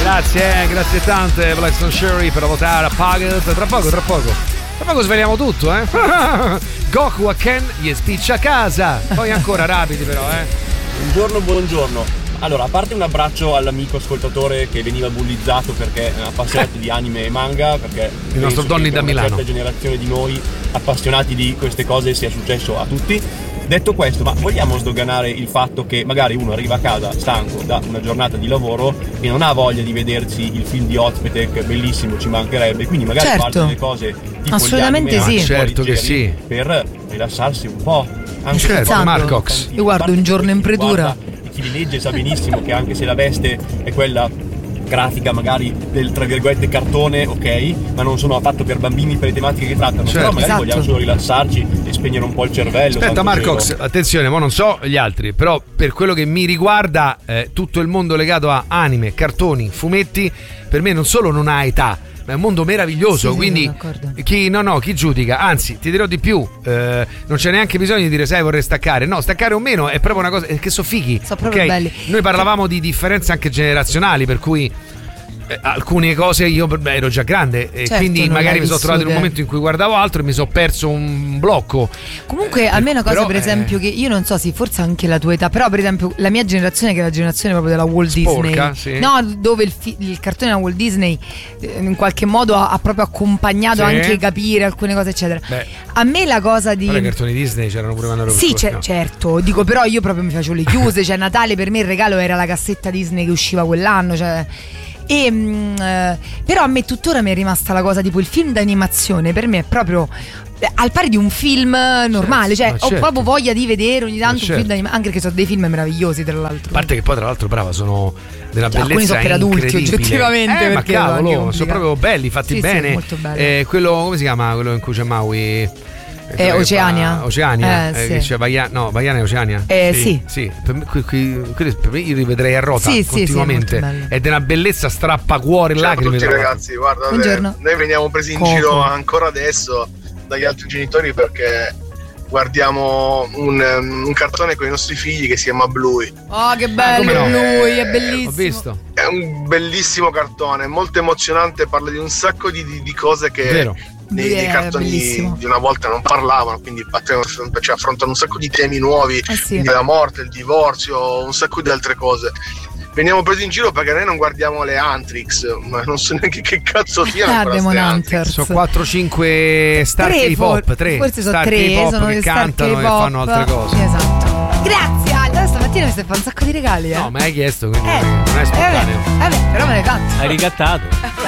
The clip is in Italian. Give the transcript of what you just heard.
Grazie tante Blackstone Sherry per votare a Pagel. Tra poco sveliamo tutto, Goku a Ken gli spiccia a casa. Poi ancora rapidi però, Buongiorno. Allora, a parte un abbraccio all'amico ascoltatore che veniva bullizzato perché è appassionato di anime e manga, perché il nostro Donny da Milano, una certa generazione di noi appassionati di queste cose sia successo a tutti. Detto questo, ma vogliamo sdoganare il fatto che magari uno arriva a casa stanco da una giornata di lavoro e non ha voglia di vedersi il film di Ozpetek, bellissimo, ci mancherebbe, quindi magari parte delle cose tipo assolutamente gli anime, sì, certo che sì, per rilassarsi un po'. Anche scherzando, Marcox. Io guardo Un giorno in pretura. Chi li legge sa benissimo che anche se la veste è quella grafica magari del tra virgolette cartone, ok, ma non sono affatto per bambini, per le tematiche che trattano, però magari vogliamo solo rilassarci e spegnere un po' il cervello. Aspetta Marcox, attenzione, ma non so gli altri, però per quello che mi riguarda tutto il mondo legato a anime, cartoni, fumetti, per me non solo non ha età, ma è un mondo meraviglioso, quindi chi giudica, anzi ti dirò di più, non c'è neanche bisogno di dire sai vorrei staccare, no, staccare o meno è proprio una cosa che so fighi, sono proprio belli. Noi parlavamo di differenze anche generazionali, per cui alcune cose io ero già grande e quindi magari mi sono trovato in un momento in cui guardavo altro e mi sono perso un blocco. Comunque a me una cosa, per esempio, che io non so se forse anche la tua età, però per esempio la mia generazione, che è la generazione proprio della Walt Disney, sì. no, dove il cartone della Walt Disney in qualche modo ha proprio accompagnato anche capire alcune cose eccetera. A me la cosa di i cartoni Disney c'erano pure quando ero piccolo. Certo, dico, però io proprio mi facevo le chiuse, cioè Natale per me il regalo era la cassetta Disney che usciva quell'anno, cioè. Però a me tuttora mi è rimasta la cosa tipo il film d'animazione per me è proprio al pari di un film normale, ho proprio voglia di vedere ogni tanto un film d'animazione, anche perché sono dei film meravigliosi tra l'altro. A parte che poi tra l'altro brava, sono della bellezza sono per adulti oggettivamente, ma cavolo, sono proprio belli, fatti bene. Sì, molto belli. Quello come si chiama? Quello in cui c'è Maui? Oceania. Che c'è Baiana e Oceania? Sì. Per me io li vedrei a rota continuamente. È della bellezza, strappa cuore e lacrime. Ciao a tutti ragazzi, guarda, noi veniamo presi in giro ancora adesso dagli altri genitori perché guardiamo un cartone con i nostri figli che si chiama Bluey. Oh, che bello, Bluey, è bellissimo. Ho visto. È un bellissimo cartone, molto emozionante, parla di un sacco di cose che dei cartoni di una volta non parlavano, quindi affrontano un sacco di temi nuovi, la morte, il divorzio, un sacco di altre cose. Veniamo presi in giro perché noi non guardiamo le Antrix, ma non so neanche che cazzo siano. Sono 4-5 star K-pop, 3 forse sono star 3 K-pop che cantano e fanno altre cose. Esatto. Grazie, allora stamattina mi stai facendo un sacco di regali. No, me l'hai chiesto, quindi non è spontaneo. Vabbè, però me l'hai fatto. Hai ricattato.